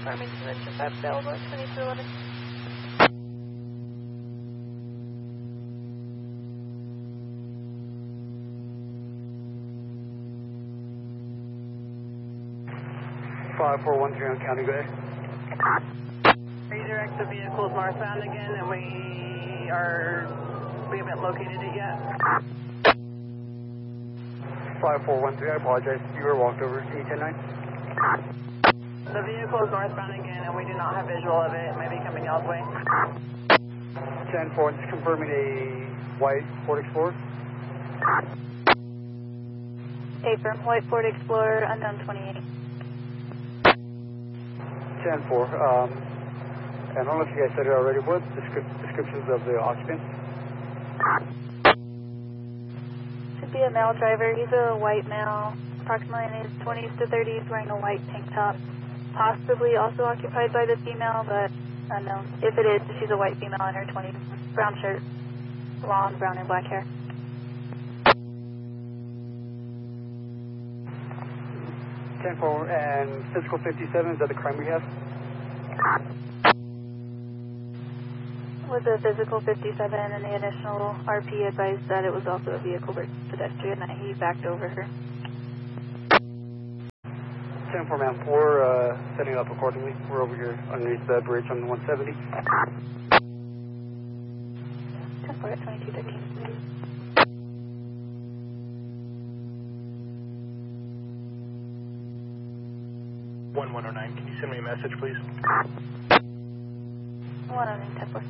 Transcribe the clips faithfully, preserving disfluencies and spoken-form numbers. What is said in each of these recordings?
Farmington Metro available at twenty-two eleven. five four one three on County, go ahead. Redirect the vehicles northbound again, and we are, we haven't located it yet. five four one three, I apologize. You were walked over. eight ten nine. The vehicle is northbound again, and we do not have visual of it. It may be coming y'all's way. ten four, just confirming a white Ford Explorer. Affirm, white Ford Explorer, unknown twenty-eight. ten four, um, and I don't know if you guys said it already, what descri descriptions of the occupant? Should be a male driver. He's a white male, approximately in his twenties to thirties, wearing a white tank top. Possibly also occupied by the female, but unknown. If it is, she's a white female in her twenties. Brown shirt, long brown and black hair. ten four, and physical fifty-seven, is that the crime we have? Was a physical fifty-seven, and the initial R P advised that it was also a vehicle pedestrian, and he backed over her. ten four, ma'am, we're uh, setting up accordingly. We're over here underneath the bridge on the one seventy. ten four at twenty-two thirteen. one one oh nine, can you send me a message, please? one oh nine, ten four.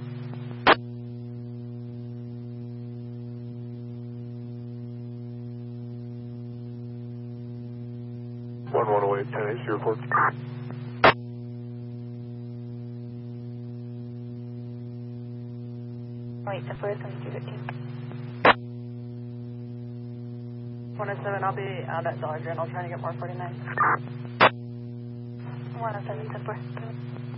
one one oh eight, ten eight, zero four. Wait, ten four at twenty-two thirteen. one oh seven, I'll be out at Dollar General trying to get more forty-nine. one oh seven, ten four.